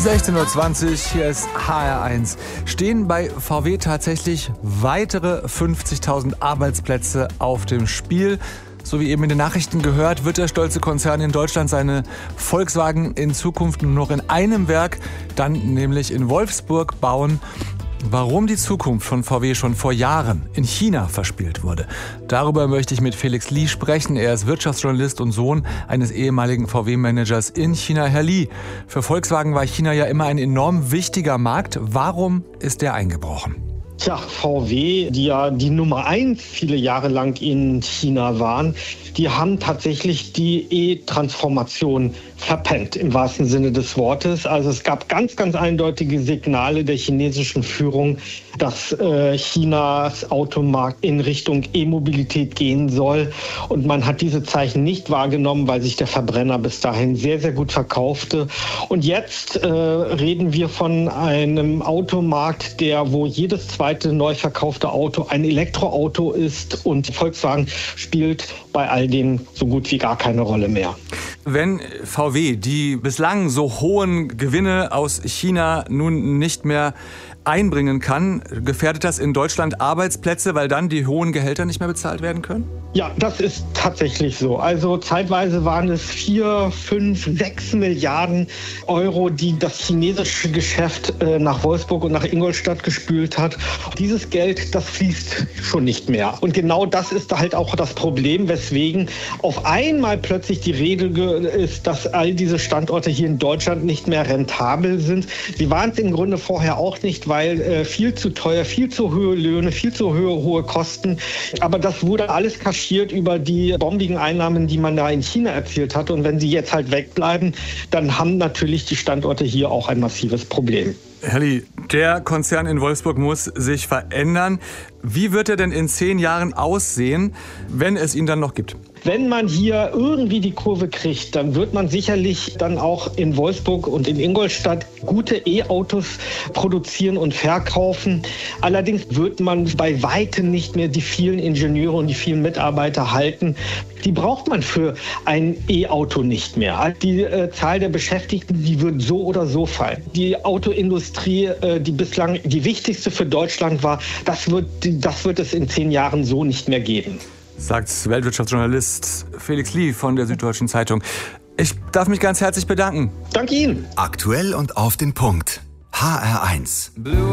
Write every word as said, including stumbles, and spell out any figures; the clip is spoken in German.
sechzehn Uhr zwanzig, hier ist H R eins. Stehen bei V W tatsächlich weitere fünfzigtausend Arbeitsplätze auf dem Spiel? So wie eben in den Nachrichten gehört, wird der stolze Konzern in Deutschland seine Volkswagen in Zukunft nur noch in einem Werk, dann nämlich in Wolfsburg, bauen. Warum die Zukunft von V W schon vor Jahren in China verspielt wurde, darüber möchte ich mit Felix Li sprechen. Er ist Wirtschaftsjournalist und Sohn eines ehemaligen V W-Managers in China. Herr Li, für Volkswagen war China ja immer ein enorm wichtiger Markt. Warum ist der eingebrochen? Tja, V W, die ja die Nummer eins viele Jahre lang in China waren, die haben tatsächlich die E-Transformation verpennt, im wahrsten Sinne des Wortes. Also es gab ganz, ganz eindeutige Signale der chinesischen Führung, dass äh, Chinas Automarkt in Richtung E-Mobilität gehen soll. Und man hat diese Zeichen nicht wahrgenommen, weil sich der Verbrenner bis dahin sehr, sehr gut verkaufte. Und jetzt äh, reden wir von einem Automarkt, der, wo jedes zweite neu verkaufte Auto ein Elektroauto ist. Und Volkswagen spielt bei all denen so gut wie gar keine Rolle mehr. Wenn V W die bislang so hohen Gewinne aus China nun nicht mehr einbringen kann, gefährdet das in Deutschland Arbeitsplätze, weil dann die hohen Gehälter nicht mehr bezahlt werden können? Ja, das ist tatsächlich so. Also zeitweise waren es vier, fünf, sechs Milliarden Euro, die das chinesische Geschäft äh, nach Wolfsburg und nach Ingolstadt gespült hat. Dieses Geld, das fließt schon nicht mehr. Und genau das ist halt auch das Problem, weswegen auf einmal plötzlich die Rede ist, dass all diese Standorte hier in Deutschland nicht mehr rentabel sind. Sie waren es im Grunde vorher auch nicht, weil äh, viel zu teuer, viel zu hohe Löhne, viel zu hohe, hohe Kosten. Aber das wurde alles kaschiert über die bombigen Einnahmen, die man da in China erzielt hat. Und wenn sie jetzt halt wegbleiben, dann haben natürlich die Standorte hier auch ein massives Problem. Herr Li, der Konzern in Wolfsburg muss sich verändern. Wie wird er denn in zehn Jahren aussehen, wenn es ihn dann noch gibt? Wenn man hier irgendwie die Kurve kriegt, dann wird man sicherlich dann auch in Wolfsburg und in Ingolstadt gute E-Autos produzieren und verkaufen. Allerdings wird man bei weitem nicht mehr die vielen Ingenieure und die vielen Mitarbeiter halten. Die braucht man für ein E-Auto nicht mehr. Die äh, Zahl der Beschäftigten, die wird so oder so fallen. Die Autoindustrie, äh, die bislang die wichtigste für Deutschland war, das wird, das wird es in zehn Jahren so nicht mehr geben. Sagt Weltwirtschaftsjournalist Felix Li von der Süddeutschen Zeitung. Ich darf mich ganz herzlich bedanken. Danke Ihnen. Aktuell und auf den Punkt. H R eins.